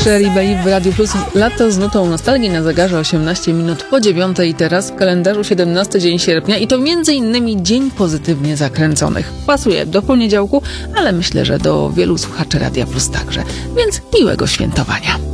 Shirley Bassey w Radiu Plus. Lato z nutą nostalgii na zegarze 18 minut po 9 i teraz w kalendarzu 17 dzień sierpnia i to m.in. dzień pozytywnie zakręconych. Pasuje do poniedziałku, ale myślę, że do wielu słuchaczy Radia Plus także. Więc miłego świętowania.